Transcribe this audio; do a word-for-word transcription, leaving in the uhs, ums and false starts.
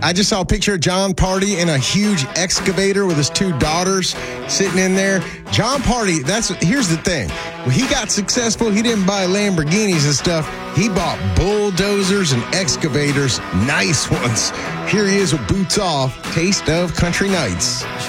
I just saw a picture of John Party in a huge excavator with his two daughters sitting in there. John Party, that's here's the thing. When he got successful, he didn't buy Lamborghinis and stuff. He bought bulldozers and excavators, nice ones. Here he is with Boots Off, Taste of Country Nights.